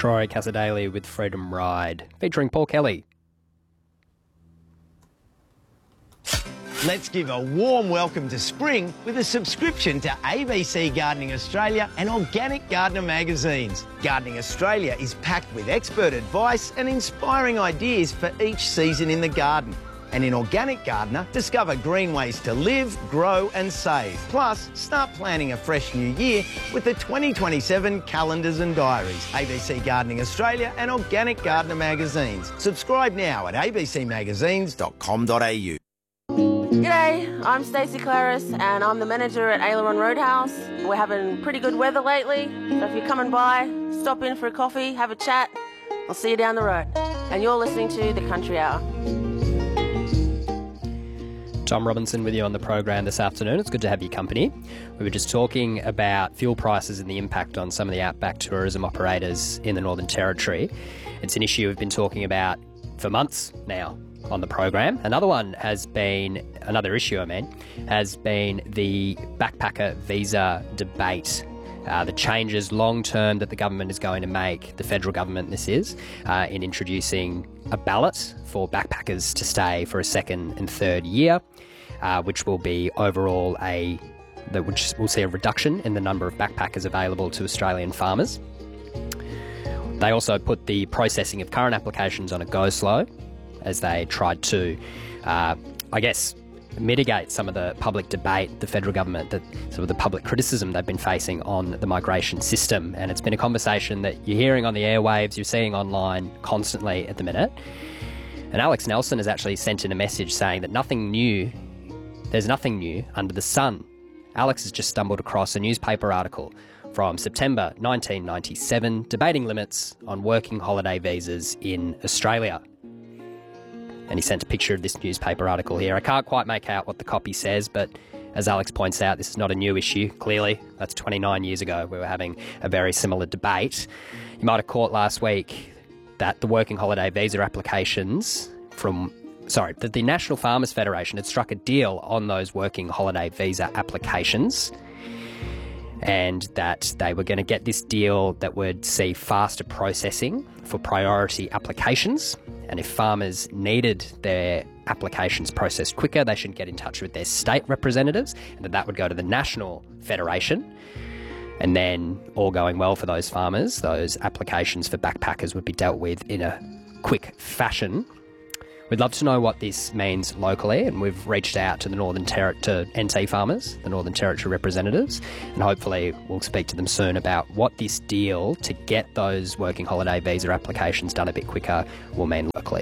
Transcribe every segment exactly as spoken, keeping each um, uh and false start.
Troy Casadei with Freedom Ride, featuring Paul Kelly. Let's give a warm welcome to spring with a subscription to A B C Gardening Australia and Organic Gardener magazines. Gardening Australia is packed with expert advice and inspiring ideas for each season in the garden. And in Organic Gardener, discover green ways to live, grow and save. Plus, start planning a fresh new year with the twenty twenty-seven calendars and diaries. A B C Gardening Australia and Organic Gardener magazines. Subscribe now at a b c magazines dot com dot a u. G'day, I'm Stacey Claris and I'm the manager at Aileron Roadhouse. We're having pretty good weather lately, so if you're coming by, stop in for a coffee, have a chat. I'll see you down the road. And you're listening to The Country Hour. Tom Robinson with you on the program this afternoon. It's good to have your company. We were just talking about fuel prices and the impact on some of the outback tourism operators in the Northern Territory. It's an issue we've been talking about for months now on the program. Another one has been, another issue I mean, has been the backpacker visa debate. Uh, the changes long term that the government is going to make, the federal government this is, uh, in introducing a ballot for backpackers to stay for a second and third year, uh, which will be overall a, that which will see a reduction in the number of backpackers available to Australian farmers. They also put the processing of current applications on a go slow as they tried to, uh, I guess, mitigate some of the public debate, the federal government, that some of the public criticism they've been facing on the migration system. And it's been a conversation that you're hearing on the airwaves, you're seeing online constantly at the minute. And Alex Nelson has actually sent in a message saying that nothing new, there's nothing new under the sun. Alex has just stumbled across a newspaper article from September nineteen ninety-seven debating limits on working holiday visas in Australia. And he sent a picture of this newspaper article here. I can't quite make out what the copy says, but as Alex points out, this is not a new issue, clearly. That's twenty-nine years ago. We were having a very similar debate. You might have caught last week that the working holiday visa applications from, sorry, that the National Farmers Federation had struck a deal on those working holiday visa applications, and that they were going to get this deal that would see faster processing for priority applications. And if farmers needed their applications processed quicker, they should get in touch with their state representatives, and that that would go to the National Federation. And then, all going well for those farmers, those applications for backpackers would be dealt with in a quick fashion. We'd love to know what this means locally, and we've reached out to the Northern Ter- to N T farmers, the Northern Territory representatives, and hopefully we'll speak to them soon about what this deal to get those working holiday visa applications done a bit quicker will mean locally.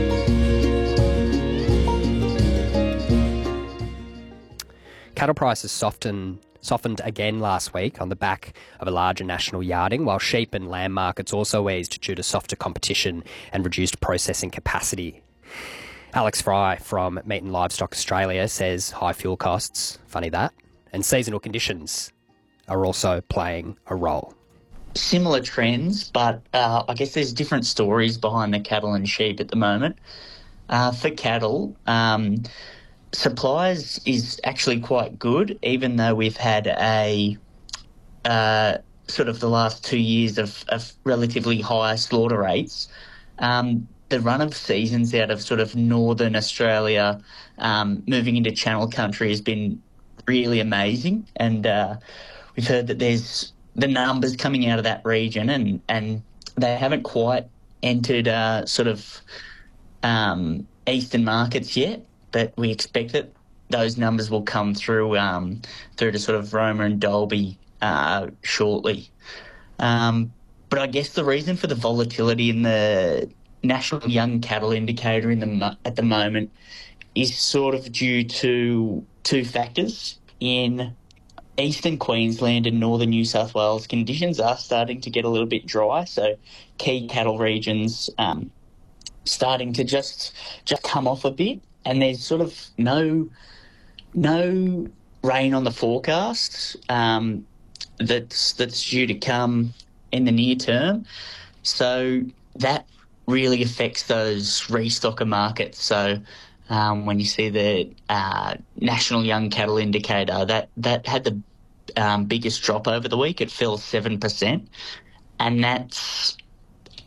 Cattle prices softened softened again last week on the back of a larger national yarding, while sheep and lamb markets also eased due to softer competition and reduced processing capacity. Alex Fry from Meat and Livestock Australia says high fuel costs, funny that, and seasonal conditions are also playing a role. Similar trends, but uh, I guess there's different stories behind the cattle and sheep at the moment. Uh, for cattle, um, supplies is actually quite good, even though we've had a uh, sort of the last two years of, of relatively high slaughter rates. Um, the run of seasons out of sort of northern Australia, um, moving into Channel Country, has been really amazing, and uh, we've heard that there's the numbers coming out of that region, and, and they haven't quite entered uh, sort of um, eastern markets yet, but we expect that those numbers will come through um, through to sort of Roma and Dalby uh, shortly. Um, but I guess the reason for the volatility in the National Young Cattle Indicator in the at the moment is sort of due to two factors. In eastern Queensland and northern New South Wales, conditions are starting to get a little bit dry, so key cattle regions um, starting to just just come off a bit, and there's sort of no no rain on the forecast um, that's that's due to come in the near term, so that really affects those restocker markets. So um, when you see the uh, National Young Cattle Indicator, that that had the um, biggest drop over the week. It fell seven percent, and that's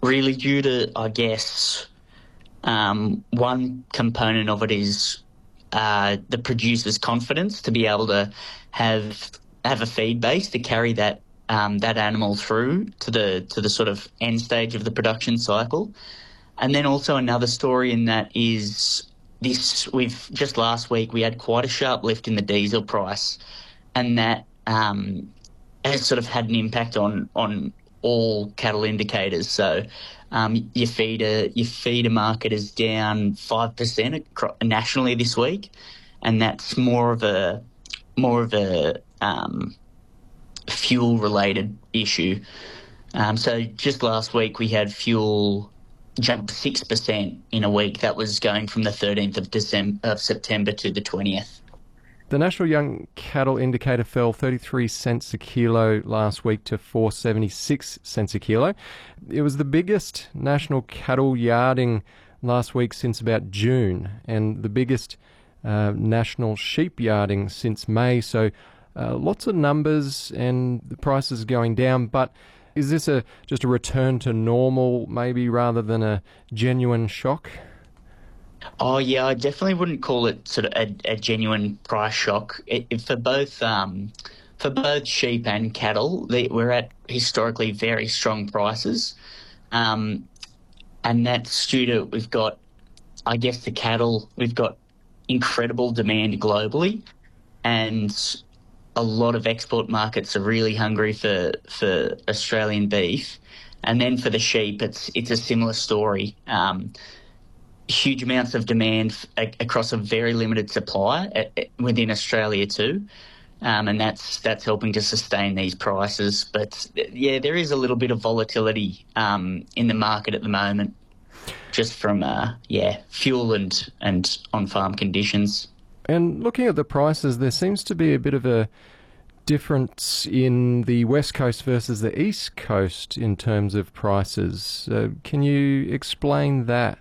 really due to, I guess, um, one component of it is uh, the producer's confidence to be able to have have a feed base to carry that um, that animal through to the to the sort of end stage of the production cycle. And then also another story in that is this: we've just last week we had quite a sharp lift in the diesel price, and that um, has sort of had an impact on on all cattle indicators. So um, your feeder your feeder market is down five percent nationally this week, and that's more of a more of a um, fuel related issue. Um, so just last week we had fuel jump six percent in a week. That was going from the thirteenth of December of September to the twentieth. The National Young Cattle Indicator fell thirty-three cents a kilo last week to four dollars seventy-six cents a kilo. It was the biggest national cattle yarding last week since about June, and the biggest uh, national sheep yarding since May. So uh, lots of numbers and the prices going down. But is this a just a return to normal, maybe, rather than a genuine shock? Oh yeah, I definitely wouldn't call it sort of a, a genuine price shock. It, it, for both um, for both sheep and cattle, they, we're at historically very strong prices, um, and that's due to we've got, I guess, the cattle. We've got incredible demand globally, and a lot of export markets are really hungry for for Australian beef, and then for the sheep, it's it's a similar story. Um, huge amounts of demand f- across a very limited supply at, at, within Australia too, um, and that's that's helping to sustain these prices. But yeah, there is a little bit of volatility um, in the market at the moment, just from uh, yeah fuel and and on farm conditions. And looking at the prices, there seems to be a bit of a difference in the West Coast versus the East Coast in terms of prices. Uh, can you explain that?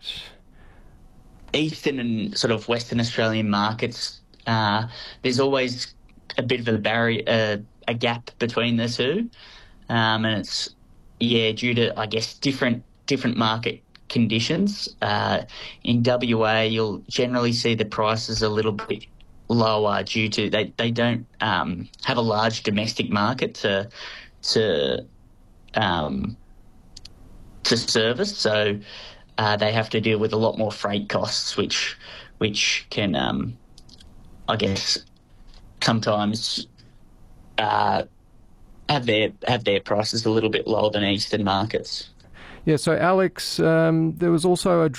Eastern and sort of Western Australian markets, uh, there's always a bit of a barrier, uh, a gap between the two, um, and it's yeah due to I guess different different market conditions. Uh, in W A, you'll generally see the prices a little bit lower due to they they don't um, have a large domestic market to to um, to service, so. Uh, they have to deal with a lot more freight costs, which which can, um, I guess, sometimes uh, have their have their prices a little bit lower than eastern markets. Yeah. So, Alex, um, there was also a